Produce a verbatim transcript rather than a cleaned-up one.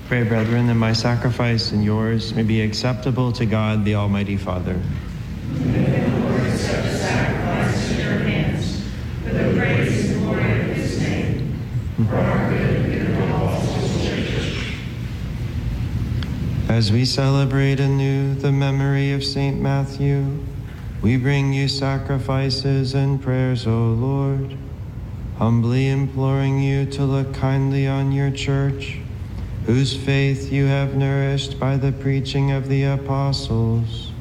Pray, brethren, that my sacrifice and yours may be acceptable to God, the Almighty Father. May the Lord accept the sacrifice in your hands for the praise and glory of his name, for our good and good of all his churches. As we celebrate anew the memory of Saint Matthew, we bring you sacrifices and prayers, O Lord, humbly imploring you to look kindly on your church, whose faith you have nourished by the preaching of the apostles.